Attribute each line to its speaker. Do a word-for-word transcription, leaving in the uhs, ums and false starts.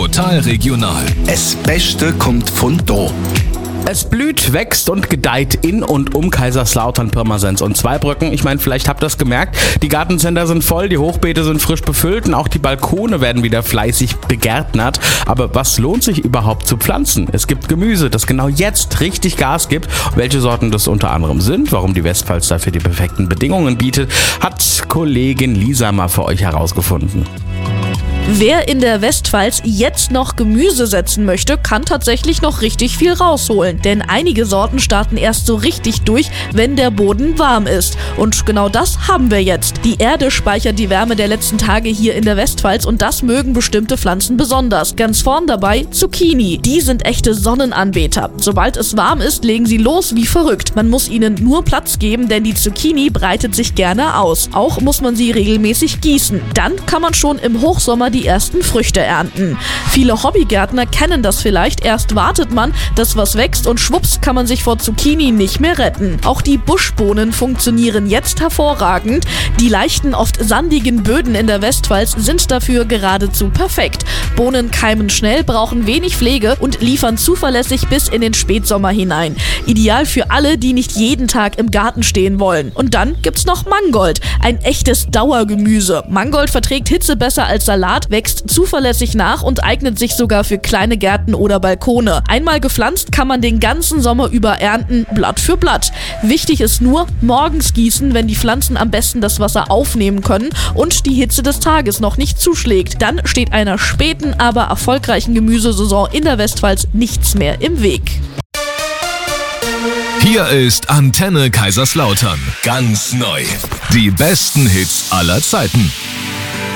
Speaker 1: Total regional.
Speaker 2: Das Beste kommt von da.
Speaker 3: Es blüht, wächst und gedeiht in und um Kaiserslautern, Pirmasens und Zweibrücken. Ich meine, vielleicht habt ihr es gemerkt, die Gartencenter sind voll, die Hochbeete sind frisch befüllt und auch die Balkone werden wieder fleißig begärtnert. Aber was lohnt sich überhaupt zu pflanzen? Es gibt Gemüse, das genau jetzt richtig Gas gibt. Welche Sorten das unter anderem sind, warum die Westpfalz dafür die perfekten Bedingungen bietet, hat Kollegin Lisa mal für euch herausgefunden.
Speaker 4: Wer in der Westpfalz jetzt noch Gemüse setzen möchte, kann tatsächlich noch richtig viel rausholen. Denn einige Sorten starten erst so richtig durch, wenn der Boden warm ist. Und genau das haben wir jetzt. Die Erde speichert die Wärme der letzten Tage hier in der Westpfalz und das mögen bestimmte Pflanzen besonders. Ganz vorn dabei Zucchini. Die sind echte Sonnenanbeter. Sobald es warm ist, legen sie los wie verrückt. Man muss ihnen nur Platz geben, denn die Zucchini breitet sich gerne aus. Auch muss man sie regelmäßig gießen. Dann kann man schon im Hochsommer die die ersten Früchte ernten. Viele Hobbygärtner kennen das vielleicht. Erst wartet man, dass was wächst und schwupps kann man sich vor Zucchini nicht mehr retten. Auch die Buschbohnen funktionieren jetzt hervorragend. Die leichten, oft sandigen Böden in der Westpfalz sind dafür geradezu perfekt. Bohnen keimen schnell, brauchen wenig Pflege und liefern zuverlässig bis in den Spätsommer hinein. Ideal für alle, die nicht jeden Tag im Garten stehen wollen. Und dann gibt's noch Mangold, ein echtes Dauergemüse. Mangold verträgt Hitze besser als Salat, wächst zuverlässig nach und eignet sich sogar für kleine Gärten oder Balkone. Einmal gepflanzt kann man den ganzen Sommer über ernten, Blatt für Blatt. Wichtig ist nur, morgens gießen, wenn die Pflanzen am besten das Wasser aufnehmen können und die Hitze des Tages noch nicht zuschlägt. Dann steht einer späten, aber erfolgreichen Gemüsesaison in der Westpfalz nichts mehr im Weg.
Speaker 1: Hier ist Antenne Kaiserslautern. Ganz neu. Die besten Hits aller Zeiten.